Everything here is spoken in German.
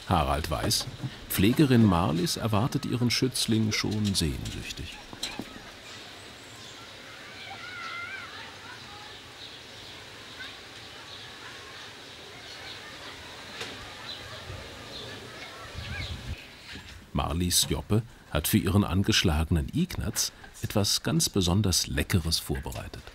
Harald weiß, Pflegerin Marlies erwartet ihren Schützling schon sehnsüchtig. Marlies Joppe hat für ihren angeschlagenen Ignaz etwas ganz besonders Leckeres vorbereitet.